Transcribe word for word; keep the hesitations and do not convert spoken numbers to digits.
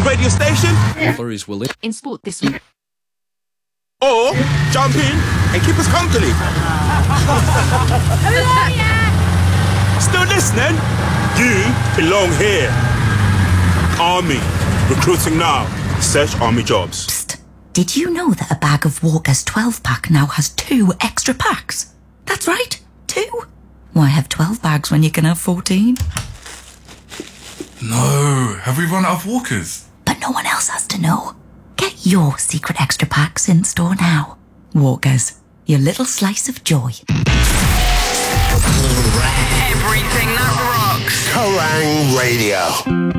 radio station. Flurries will In sport this week. Or jump in and keep us company. Still listening? You belong here. Army. Recruiting now. Search Army jobs. Psst. Did you know that a bag of Walker's twelve pack now has two extra packs? That's right, two. Why have twelve bags when you can have fourteen? No, have we run out of Walkers? But no one else has to know. Get your secret extra packs in store now. Walkers, your little slice of joy. Everything that rocks. Kerrang! Radio.